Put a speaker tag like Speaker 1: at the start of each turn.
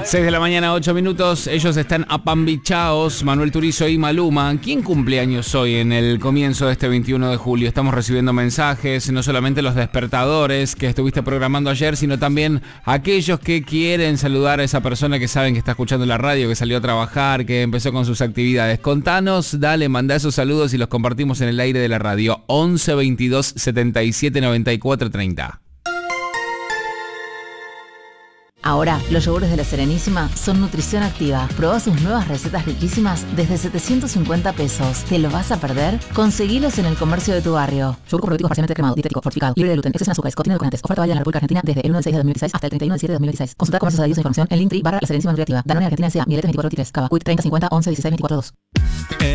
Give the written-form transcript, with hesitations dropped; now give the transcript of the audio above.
Speaker 1: 6 de la mañana, 8 minutos. Ellos están apambichaos, Manuel Turizo y Maluma. ¿Quién cumple años hoy en el comienzo de este 21 de julio? Estamos recibiendo mensajes, no solamente los despertadores que estuviste programando ayer, sino también aquellos que quieren saludar a esa persona que saben que está escuchando la radio, que salió a trabajar, que empezó con sus actividades. Contanos, dale, mandá esos saludos y los compartimos en el aire de la radio. 11 22 77 94 30.
Speaker 2: Ahora, los yogures de La Serenísima son nutrición activa. Probá sus nuevas recetas riquísimas desde 750 pesos. ¿Te lo vas a perder? Conseguilos en el comercio de tu barrio. Yogur con probióticos parcialmente cremado, dietético, fortificado, libre de gluten, exceso en azúcares, contiene edulcorantes. Oferta válida en la República Argentina desde el 1 de 6 de 2016 hasta el 31 de 7 de 2016. Consulta comercios adheridos e información en Linktree /La Serenísima Nutriactiva. Danone Argentina S.A. Miletes 24 23. Cava. Quick 30 50 11 16 24 2.